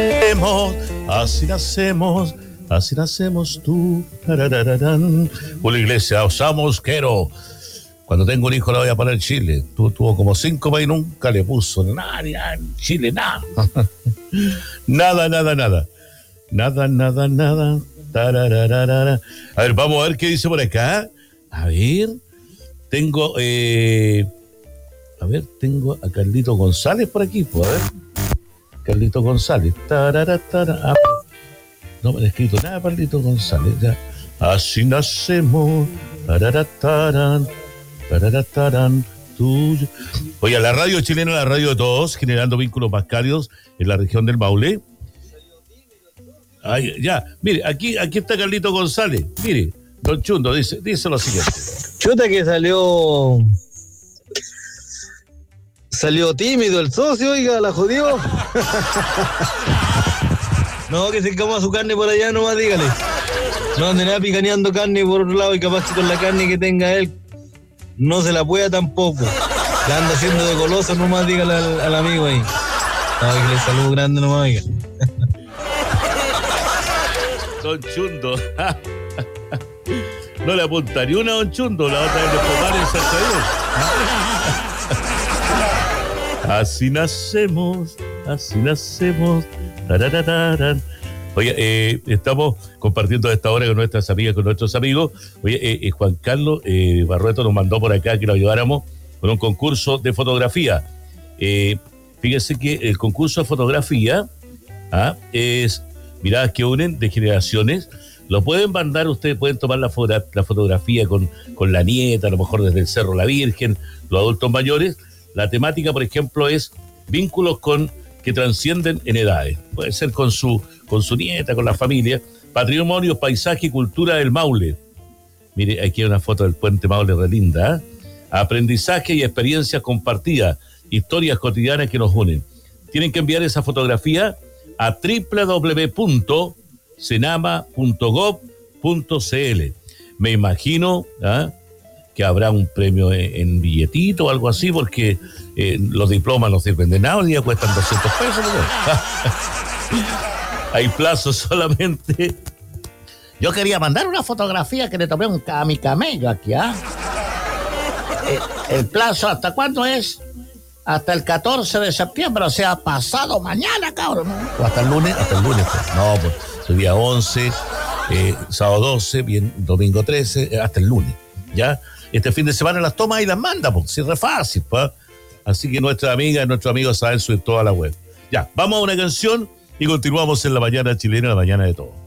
Así nacemos tú. Tarararán. Julio Iglesias, Osamos Quero. Cuando tengo un hijo le voy a poner Chile. Tuvo como 5 países y nunca le puso nada, Chile, nada. Nada. Nada. Tarararara. A ver, vamos a ver qué dice por acá. A ver, tengo a Carlito González por aquí, pues, a ver. Carlito González. Tararatara. No me han escrito nada, Carlito González. Ya. Así nacemos. Tararataran. Tuyo. Oye, la radio chilena, la radio de todos, generando vínculos más cálidos en la región del Maule. Ay, ya, mire, aquí está Carlito González. Mire, don Chundo dice lo siguiente. Chuta que salió tímido el socio, oiga, la jodió. No, que se coma su carne por allá nomás, dígale. No ande nada picaneando carne por otro lado y capaz que con la carne que tenga él no se la pueda tampoco. La anda haciendo de goloso nomás, dígale al amigo ahí. No, que le saludo grande nomás, oiga. Don Chundo. No le apuntaría una a Don Chundo, la otra vez de Pomar en San Javier. Así nacemos. Tarararán. Oye, estamos compartiendo esta hora con nuestras amigas, con nuestros amigos. Oye, Juan Carlos Barrueto nos mandó por acá que lo ayudáramos con un concurso de fotografía. Fíjese que el concurso de fotografía es Miradas que Unen, de generaciones. Lo pueden mandar, ustedes pueden tomar la fotografía con la nieta, a lo mejor desde el Cerro La Virgen, los adultos mayores. La temática, por ejemplo, es vínculos que trascienden en edades. Puede ser con su nieta, con la familia. Patrimonio, paisaje y cultura del Maule. Mire, aquí hay una foto del puente Maule re linda. Aprendizaje y experiencias compartidas. Historias cotidianas que nos unen. Tienen que enviar esa fotografía a www.senama.gov.cl. Me imagino que habrá un premio en billetito o algo así, porque los diplomas no sirven de nada, hoy día cuestan 200 pesos. Hay plazos solamente. Yo quería mandar una fotografía que le tomé a mi camello aquí, El plazo, ¿hasta cuándo es? Hasta el 14 de septiembre, o sea, pasado mañana, cabrón. O hasta el lunes, pues. No, pues, el día 11, sábado 12, bien, domingo 13, hasta el lunes, ¿ya? Este fin de semana las toma y las manda, pues, sí, re fácil, pues. Así que nuestra amiga y nuestros amigos saben subir toda la web. Ya, vamos a una canción y continuamos en La Mañana Chilena, La Mañana de Todos.